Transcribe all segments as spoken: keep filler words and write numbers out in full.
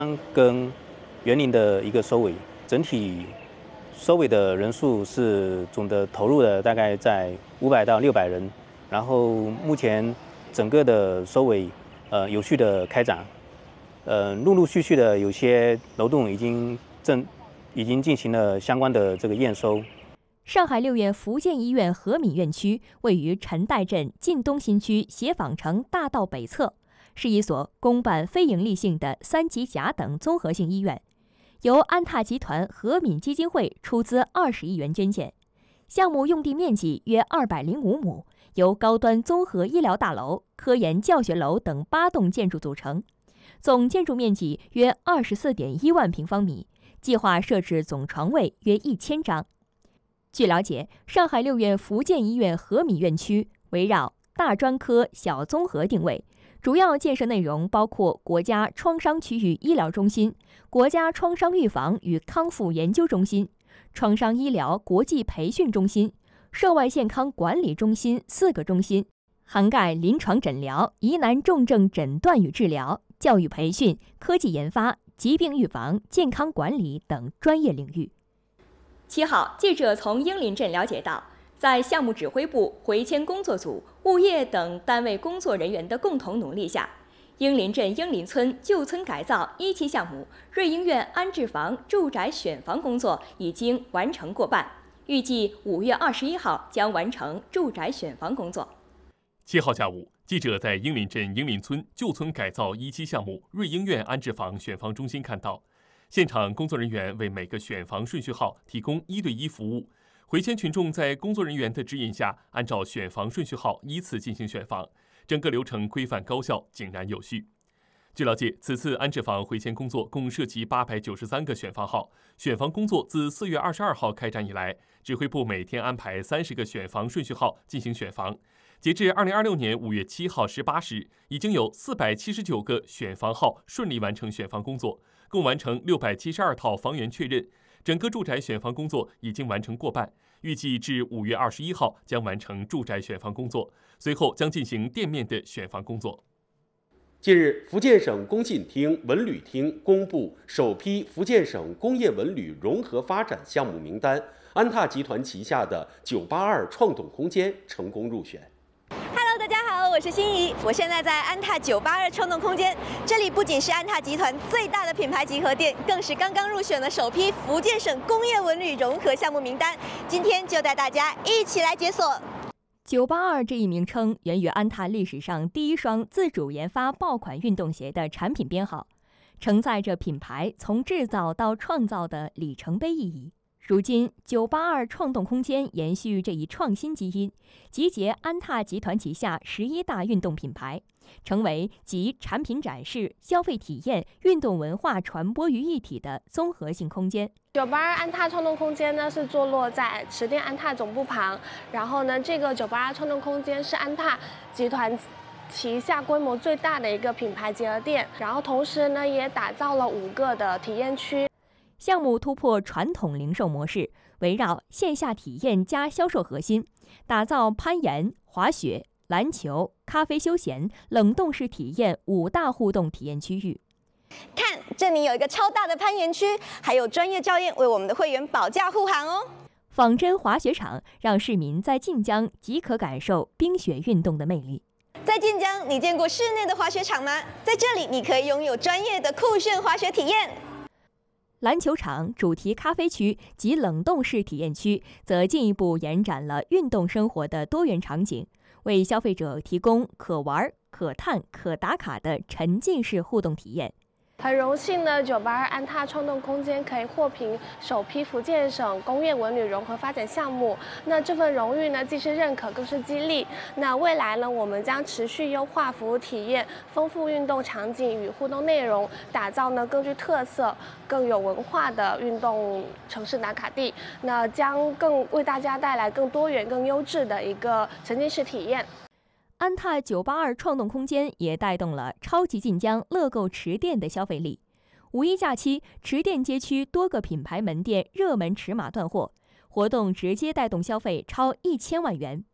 跟园林的一个收尾，整体收尾的人数是总的投入的大概在五百到六百人，然后目前整个的收尾呃有序的开展，呃陆陆续续的有些楼栋已经正已经进行了相关的这个验收。 上海六院福建医院和敏院区位于陈岱镇晋东新区协坊城大道北侧，是一所公办非营利性的三级甲等综合性医院，由安踏集团和敏基金会出资二十亿元捐建。项目用地面积约二百零五亩，由高端综合医疗大楼、科研教学楼等八栋建筑组成，总建筑面积约二十四点一万平方米，计划设置总床位约一千张。据了解，上海六院福建医院和敏院区围绕大专科小综合定位，主要建设内容包括国家创伤区域医疗中心、国家创伤预防与康复研究中心、创伤医疗国际培训中心、涉外健康管理中心四个中心，涵盖临床诊疗、疑难重症诊断与治疗、教育培训、科技研发、疾病预防、健康管理等专业领域。七号，记者从英林镇了解到，在项目指挥部、回迁工作组、物业等单位工作人员的共同努力下，英林镇英林村旧村改造一期项目瑞英苑安置房住宅选房工作已经完成过半，预计五月二十一号将完成住宅选房工作。 七号下午，记者在英林镇英林村旧村改造一期项目瑞英苑安置房选房中心看到，现场工作人员为每个选房顺序号提供一对一服务，回迁群众在工作人员的指引下，按照选房顺序号依次进行选房，整个流程规范高效、井然有序。据了解，此次安置房回迁工作共涉及八百九十三个选房号，选房工作自四月二十二号开展以来，指挥部每天安排三十个选房顺序号进行选房。截至二零二六年五月七号十八时，已经有四百七十九个选房号顺利完成选房工作，共完成六百七十二套房源确认，整个住宅选房工作已经完成过半，预计至五月二十一号将完成住宅选房工作，随后将进行店面的选房工作。 近日，福建省工信厅文旅厅公布首批福建省工业文旅融合发展项目名单，安踏集团旗下的九八二创动空间成功入选。 Hello， 大家好，我是心怡，我现在在安踏九八二创动空间，这里不仅是安踏集团最大的品牌集合店，更是刚刚入选了首批福建省工业文旅融合项目名单。今天就带大家一起来解锁。 九八二这一名称源于安踏历史上第一双自主研发爆款运动鞋的产品编号，承载着品牌从制造到创造的里程碑意义。如今，九八二创动空间延续这一创新基因，集结安踏集团旗下十一大运动品牌，成为集产品展示、消费体验、运动文化传播于一体的综合性空间。 九八二安踏创动空间呢是坐落在池店安踏总部旁，然后呢，这个九八二创动空间是安踏集团旗下规模最大的一个品牌结合店，然后同时呢也打造了五个的体验区。 项目突破传统零售模式，围绕线下体验加销售核心，打造攀岩、滑雪、篮球、咖啡休闲、冷冻式体验五大互动体验区域。 看，这里有一个超大的攀岩区，还有专业教练为我们的会员保驾护航哦。 仿真滑雪场让市民在晋江即可感受冰雪运动的魅力。 在晋江，你见过室内的滑雪场吗？在这里，你可以拥有专业的酷炫滑雪体验。 篮球场、主题咖啡区及冷冻式体验区则进一步延展了运动生活的多元场景，为消费者提供可玩、可探、可打卡的沉浸式互动体验。 很荣幸呢，九八二安踏创动空间可以获评首批福建省工业文旅融合发展项目。那这份荣誉呢，既是认可，更是激励。那未来呢，我们将持续优化服务体验，丰富运动场景与互动内容，打造呢更具特色、更有文化的运动城市打卡地。那将更为大家带来更多元、更优质的一个沉浸式体验。 安踏九八二创动空间也带动了超级晋江乐购池店的消费力。五一假期，池店街区多个品牌门店热门尺码断货，活动直接带动消费超一千万元。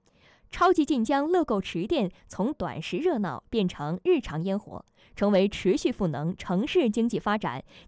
超级晋江乐购池店从短时热闹变成日常烟火，成为持续赋能城市经济发展、